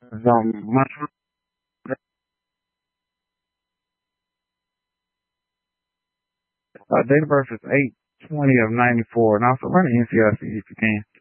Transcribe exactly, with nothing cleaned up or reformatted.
Um, my uh, date of birth is eight twenty of ninety-four, and also run the N C I C if you can.